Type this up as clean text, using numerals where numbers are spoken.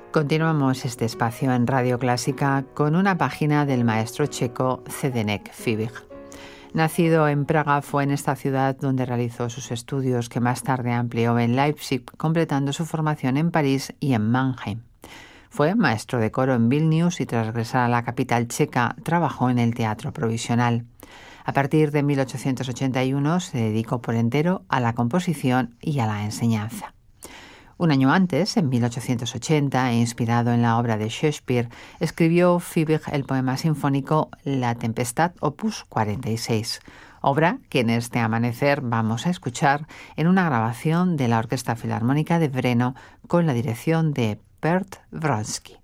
Continuamos este espacio en Radio Clásica con una página del maestro checo Zdeněk Fibich. Nacido en Praga, fue en esta ciudad donde realizó sus estudios, que más tarde amplió en Leipzig, completando su formación en París y en Mannheim. Fue maestro de coro en Vilnius y tras regresar a la capital checa trabajó en el teatro provisional. A partir de 1881 se dedicó por entero a la composición y a la enseñanza. Un año antes, en 1880, inspirado en la obra de Shakespeare, escribió Fibich el poema sinfónico La Tempestad, opus 46, obra que en este amanecer vamos a escuchar en una grabación de la Orquesta Filarmónica de Brno con la dirección de Bert Wronski.